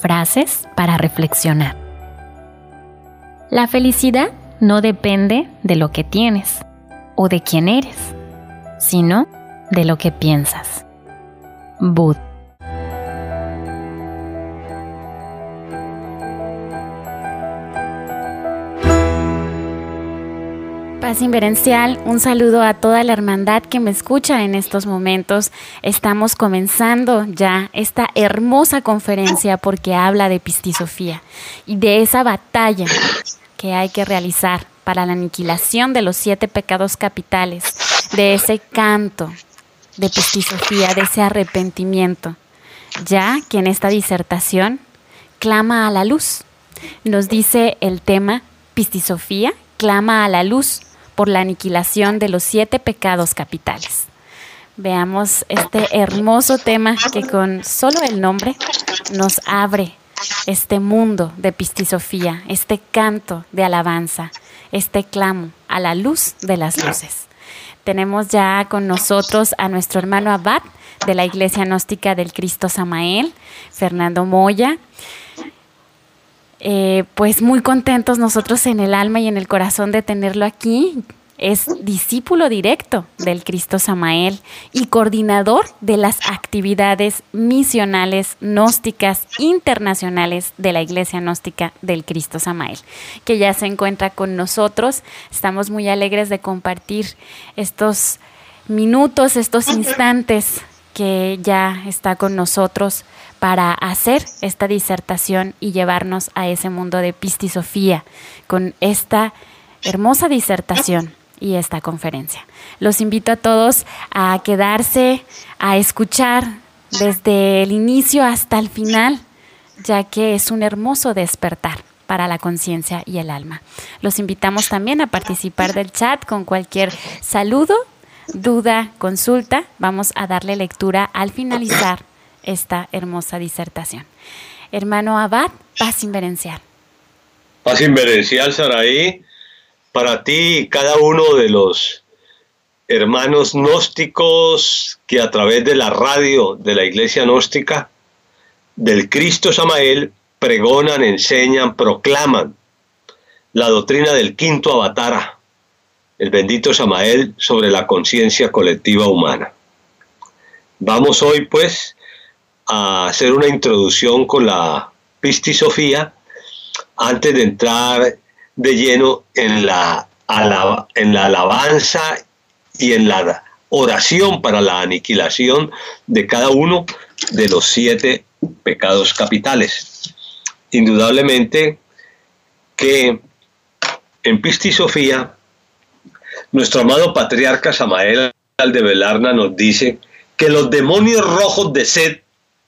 Frases para reflexionar. La felicidad no depende de lo que tienes o de quién eres, sino de lo que piensas. Bud. Paz Inverencial, un saludo a toda la hermandad que me escucha en estos momentos. Estamos comenzando ya esta hermosa conferencia porque habla de Pistisofía y de esa batalla que hay que realizar para la aniquilación de los 7 pecados capitales, de ese canto de Pistisofía, de ese arrepentimiento, ya que en esta disertación clama a la luz. Nos dice el tema: Pistisofía clama a la luz por la aniquilación de los 7 pecados capitales. Veamos este hermoso tema que con solo el nombre nos abre este mundo de Pistisofía, este canto de alabanza, este clamo a la luz de las luces. Tenemos ya con nosotros a nuestro hermano abad de la Iglesia Gnóstica del Cristo Samael, Fernando Moya. Pues muy contentos nosotros en el alma y en el corazón de tenerlo aquí. Es discípulo directo del Cristo Samael y coordinador de las actividades misionales gnósticas internacionales de la Iglesia Gnóstica del Cristo Samael, que ya se encuentra con nosotros. Estamos muy alegres de compartir estos minutos, estos instantes que ya está con nosotros para hacer esta disertación y llevarnos a ese mundo de Pistisofía con esta hermosa disertación y esta conferencia. Los invito a todos a quedarse, a escuchar desde el inicio hasta el final, ya que es un hermoso despertar para la conciencia y el alma. Los invitamos también a participar del chat con cualquier saludo, duda, consulta. Vamos a darle lectura al finalizar esta hermosa disertación. Hermano abad, Paz Inverencial. Paz Inverencial, Saraí, para ti y cada uno de los hermanos gnósticos que a través de la radio de la Iglesia Gnóstica del Cristo Samael pregonan, enseñan, proclaman la doctrina del quinto avatara, el bendito Samael, sobre la conciencia colectiva humana. Vamos hoy pues a hacer una introducción con la Pistisofía antes de entrar de lleno en la alabanza y en la oración para la aniquilación de cada uno de los 7 pecados capitales. Indudablemente que en Pistisofía nuestro amado patriarca Samael Aldebelarna nos dice que los demonios rojos de Set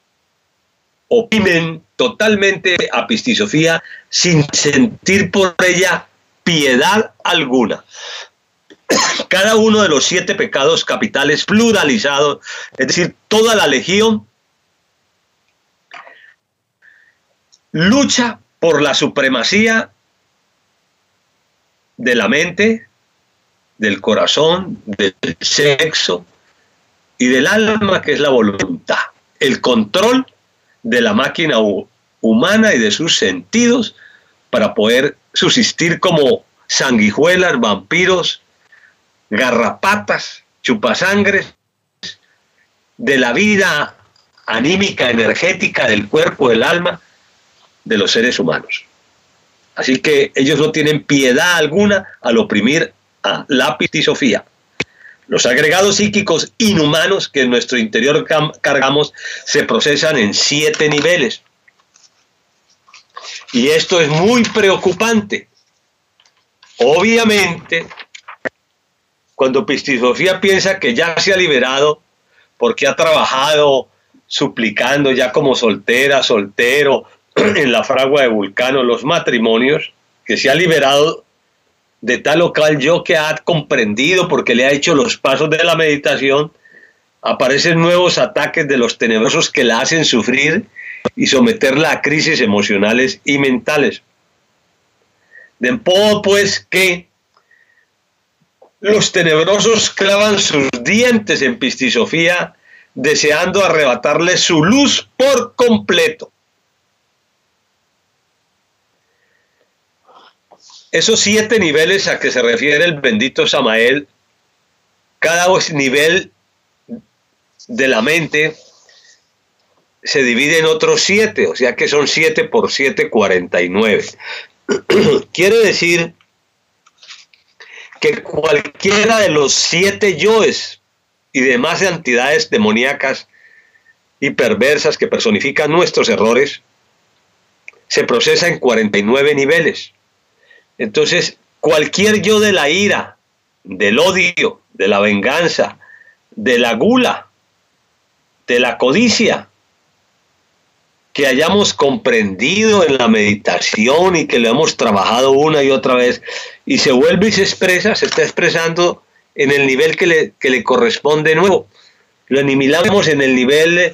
oprimen totalmente a Pistisofía sin sentir por ella piedad alguna. Cada uno de los 7 pecados capitales pluralizados, es decir, toda la legión, lucha por la supremacía de la mente, del corazón, del sexo y del alma, que es la voluntad, el control de la máquina humana y de sus sentidos para poder subsistir como sanguijuelas, vampiros, garrapatas, chupasangres de la vida anímica, energética del cuerpo, del alma de los seres humanos. Así que ellos no tienen piedad alguna al oprimir a la Pistisofía. Los agregados psíquicos inhumanos que en nuestro interior cargamos se procesan en 7 niveles. Y esto es muy preocupante. Obviamente, cuando Pistisofía piensa que ya se ha liberado, porque ha trabajado suplicando ya como soltera, soltero, en la fragua de Vulcano, los matrimonios, que se ha liberado de tal o cual yo, que ha comprendido porque le ha hecho los pasos de la meditación, aparecen nuevos ataques de los tenebrosos que la hacen sufrir y someterla a crisis emocionales y mentales. De modo pues que los tenebrosos clavan sus dientes en Pistisofía, deseando arrebatarle su luz por completo. esos 7 niveles a que se refiere el bendito Samael, cada nivel de la mente se divide en otros 7, o sea que son 7 por 7, 49. Quiere decir que cualquiera de los 7 yoes y demás entidades demoníacas y perversas que personifican nuestros errores se procesa en 49 niveles. Entonces, cualquier yo de la ira, del odio, de la venganza, de la gula, de la codicia, que hayamos comprendido en la meditación y que lo hemos trabajado una y otra vez, y se vuelve y se expresa, se está expresando en el nivel que le corresponde nuevo. Lo eliminamos en el nivel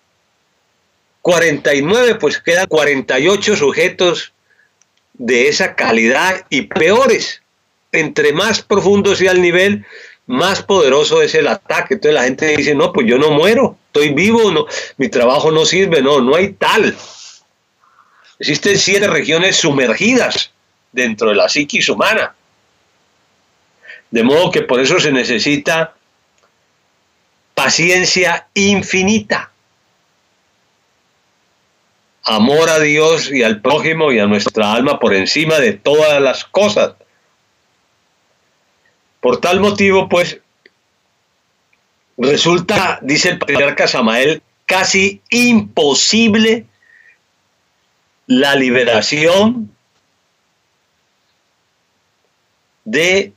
49, pues quedan 48 sujetos de esa calidad y peores. Entre más profundo sea el nivel, más poderoso es el ataque. Entonces la gente dice, no, pues yo no muero, estoy vivo, no, mi trabajo no sirve. No hay tal. Existen 7 regiones sumergidas dentro de la psiquis humana. De modo que por eso se necesita paciencia infinita. Amor a Dios y al prójimo y a nuestra alma por encima de todas las cosas. Por tal motivo, pues, resulta, dice el patriarca Samael, casi imposible la liberación de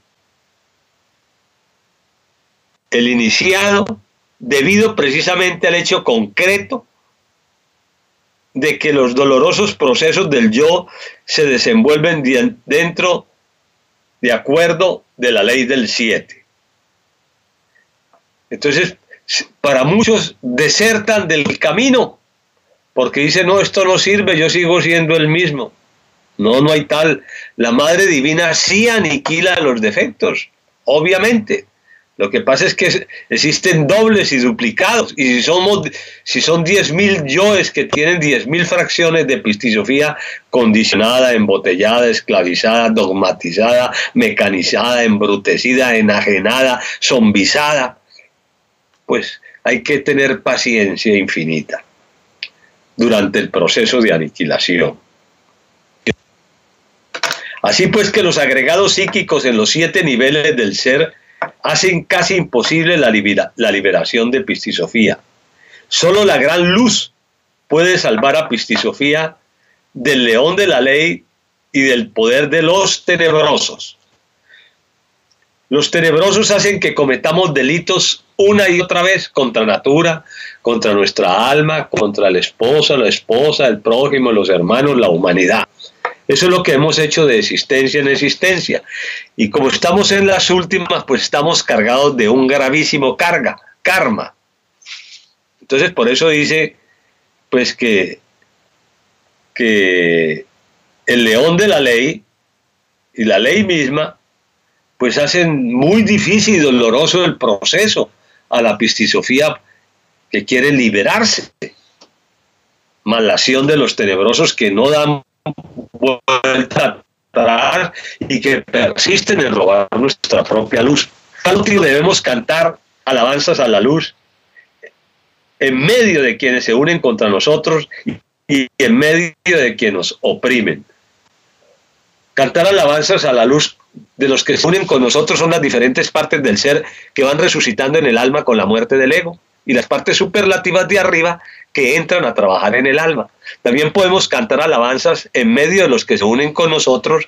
el iniciado, debido precisamente al hecho concreto de que los dolorosos procesos del yo se desenvuelven dentro, de acuerdo de la ley del 7. Entonces, para muchos desertan del camino, porque dicen, no, esto no sirve, yo sigo siendo el mismo. No hay tal. La Madre Divina sí aniquila los defectos, obviamente. Lo que pasa es que existen dobles y duplicados, y si son 10.000 yoes que tienen 10.000 fracciones de epistizofía condicionada, embotellada, esclavizada, dogmatizada, mecanizada, embrutecida, enajenada, zombizada, pues hay que tener paciencia infinita durante el proceso de aniquilación. Así pues que los agregados psíquicos en los 7 niveles del ser hacen casi imposible la liberación de Pistisofía. Solo la gran luz puede salvar a Pistisofía del león de la ley y del poder de los tenebrosos. Los tenebrosos hacen que cometamos delitos una y otra vez contra natura, contra nuestra alma, contra la esposa, el prójimo, los hermanos, la humanidad. Eso es lo que hemos hecho de existencia en existencia. Y como estamos en las últimas, pues estamos cargados de un gravísimo karma. Entonces, por eso dice, pues que el león de la ley y la ley misma, pues hacen muy difícil y doloroso el proceso a la Pistisofía que quiere liberarse. Más la acción de los tenebrosos que no dan vuelta atrás y que persisten en robar nuestra propia luz. Por último, debemos cantar alabanzas a la luz en medio de quienes se unen contra nosotros y en medio de quienes nos oprimen. Cantar alabanzas a la luz de los que se unen con nosotros son las diferentes partes del ser que van resucitando en el alma con la muerte del ego, y las partes superlativas de arriba que entran a trabajar en el alma. También podemos cantar alabanzas en medio de los que se unen con nosotros,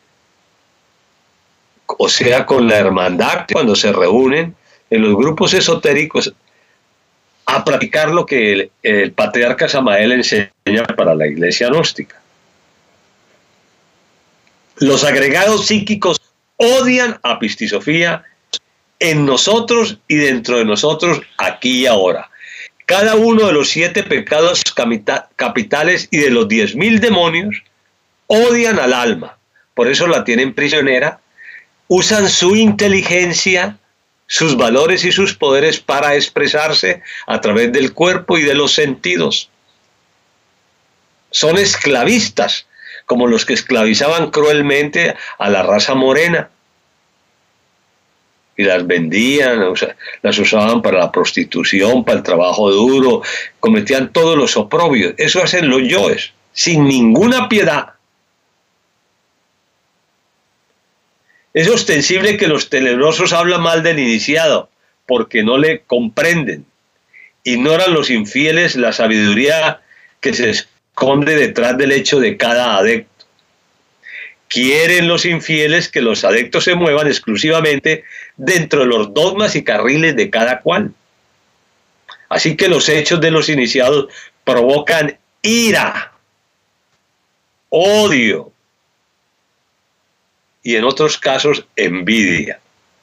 o sea, con la hermandad, cuando se reúnen en los grupos esotéricos a practicar lo que el patriarca Samael enseña para la iglesia gnóstica. Los agregados psíquicos odian a Pistisofía en nosotros y dentro de nosotros, aquí y ahora. Cada uno de los 7 pecados capitales y de los 10.000 demonios odian al alma. Por eso la tienen prisionera. Usan su inteligencia, sus valores y sus poderes para expresarse a través del cuerpo y de los sentidos. Son esclavistas, como los que esclavizaban cruelmente a la raza morena y las vendían, o sea, las usaban para la prostitución, para el trabajo duro, cometían todos los oprobios. Eso hacen los yoes, sin ninguna piedad. Es ostensible que los tenebrosos hablan mal del iniciado, porque no le comprenden. Ignoran los infieles la sabiduría que se esconde detrás del hecho de cada adepto. Quieren los infieles que los adeptos se muevan exclusivamente dentro de los dogmas y carriles de cada cual. Así que los hechos de los iniciados provocan ira, odio y en otros casos envidia.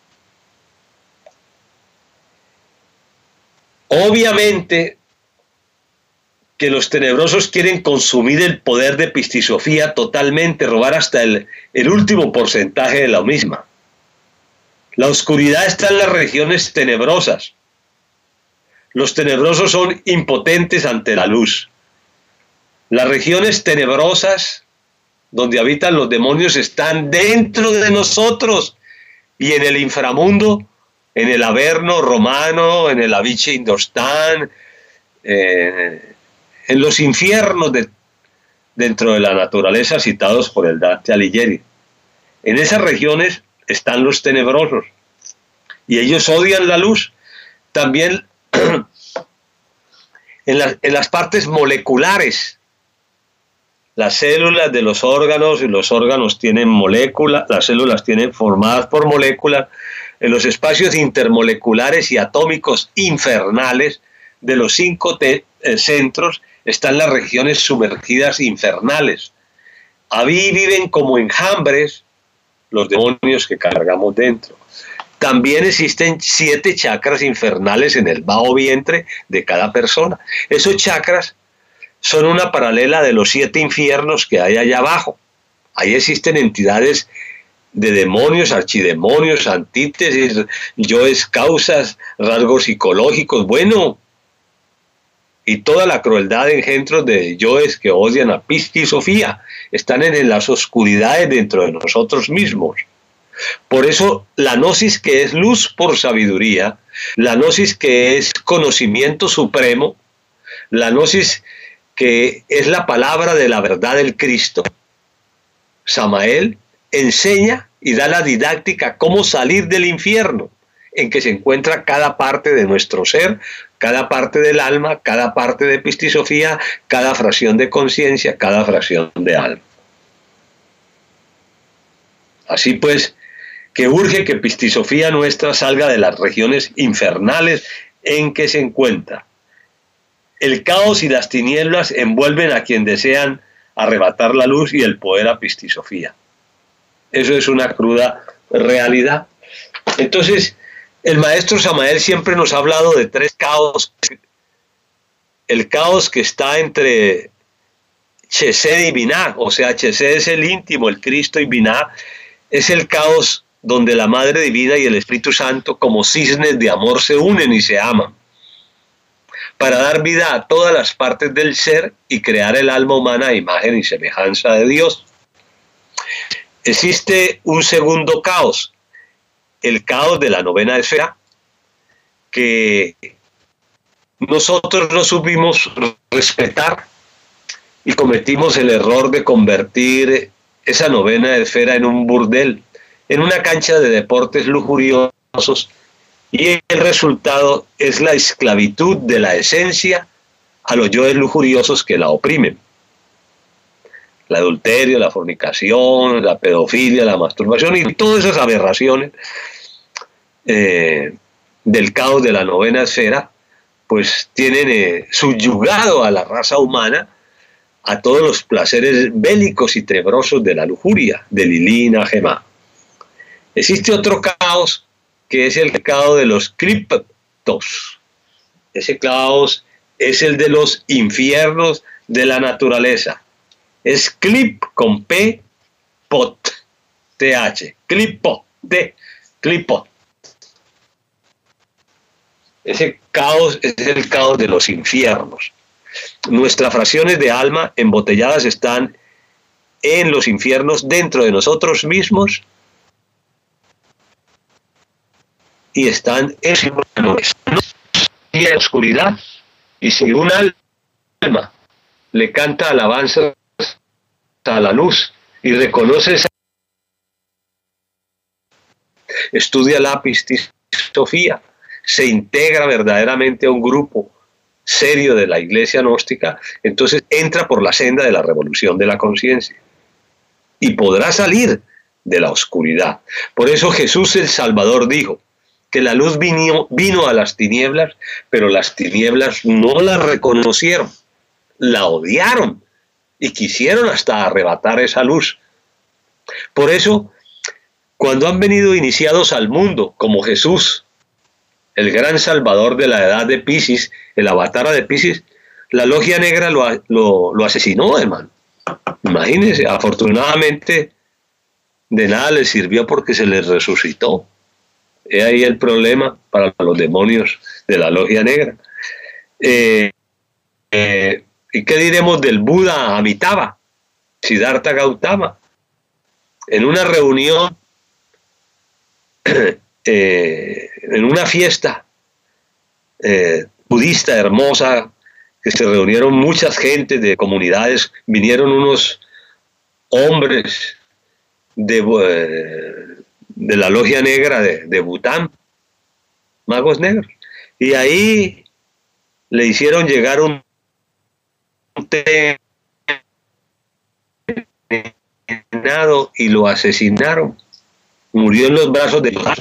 Obviamente que los tenebrosos quieren consumir el poder de Pistisofía totalmente, robar hasta el último porcentaje de la misma. La oscuridad está en las regiones tenebrosas. Los tenebrosos son impotentes ante la luz. Las regiones tenebrosas donde habitan los demonios están dentro de nosotros y en el inframundo, en el Averno romano, en el Avice Indostán, en los infiernos dentro de la naturaleza citados por el Dante Alighieri. En esas regiones están los tenebrosos y ellos odian la luz. También en las partes moleculares, las células de los órganos, y los órganos tienen moléculas, las células tienen formadas por moléculas, en los espacios intermoleculares y atómicos infernales de los 5 centros están las regiones sumergidas infernales. Ahí viven como enjambres los demonios que cargamos dentro. También existen 7 chakras infernales en el bajo vientre de cada persona. Esos chakras son una paralela de los 7 infiernos que hay allá abajo. Ahí existen entidades de demonios, archidemonios, antítesis, yoes, causas, rasgos psicológicos, bueno, y toda la crueldad de engendros de yoes que odian a Pistisofía están en las oscuridades dentro de nosotros mismos. Por eso la gnosis, que es luz por sabiduría, la gnosis que es conocimiento supremo, la gnosis que es la palabra de la verdad del Cristo, Samael enseña y da la didáctica cómo salir del infierno en que se encuentra cada parte de nuestro ser, cada parte del alma, cada parte de Pistisofía, cada fracción de conciencia, cada fracción de alma. Así pues, que urge que Pistisofía nuestra salga de las regiones infernales en que se encuentra. El caos y las tinieblas envuelven a quien desean arrebatar la luz y el poder a Pistisofía. Eso es una cruda realidad. Entonces, el maestro Samael siempre nos ha hablado de 3 caos. El caos que está entre Chesed y Binah, o sea, Chesed es el íntimo, el Cristo, y Binah es el caos donde la Madre Divina y el Espíritu Santo como cisnes de amor se unen y se aman para dar vida a todas las partes del ser y crear el alma humana a imagen y semejanza de Dios. Existe un segundo caos, el caos de la 9ª esfera, que nosotros no supimos respetar y cometimos el error de convertir esa 9ª esfera en un burdel, en una cancha de deportes lujuriosos, y el resultado es la esclavitud de la esencia a los yoes lujuriosos que la oprimen. El adulterio, la fornicación, la pedofilia, la masturbación y todas esas aberraciones del caos de la 9ª esfera, pues tienen subyugado a la raza humana a todos los placeres bélicos y tenebrosos de la lujuria, de Lilina, Gemá. Existe otro caos que es el caos de los criptos. Ese caos es el de los infiernos de la naturaleza. Es clip con P, pot, TH, clipo, de, clipo. Ese caos es el caos de los infiernos. Nuestras fracciones de alma embotelladas están en los infiernos dentro de nosotros mismos y están en la oscuridad. Y si un alma le canta alabanzas a la luz y reconoce esa, estudia la Pistisofía, se integra verdaderamente a un grupo serio de la iglesia gnóstica, entonces entra por la senda de la revolución de la conciencia y podrá salir de la oscuridad. Por eso Jesús el Salvador dijo que la luz vino a las tinieblas, pero las tinieblas no la reconocieron, la odiaron y quisieron hasta arrebatar esa luz. Por eso, cuando han venido iniciados al mundo, como Jesús, el gran Salvador de la edad de Piscis, el avatar de Piscis, la logia negra lo asesinó, hermano. Imagínense, afortunadamente de nada les sirvió porque se les resucitó. He ahí el problema para los demonios de la logia negra. ¿Y qué diremos del Buda Amitabha, Siddhartha Gautama? En una reunión, en una fiesta budista hermosa, que se reunieron muchas gentes de comunidades, vinieron unos hombres de la logia negra de Bután, magos negros, y ahí le hicieron llegar un té y lo asesinaron. Murió en los brazos de